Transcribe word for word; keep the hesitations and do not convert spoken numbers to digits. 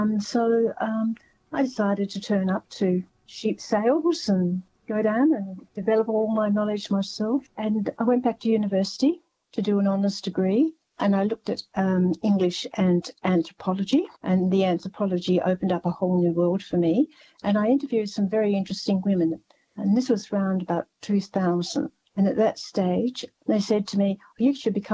And so um, I decided to turn up to sheep sales and go down and develop all my knowledge myself. And I went back to university to do an honours degree. And I looked at um, English and anthropology, and the anthropology opened up a whole new world for me. And I interviewed some very interesting women, and this was around about two thousand. And at that stage, they said to me, you should become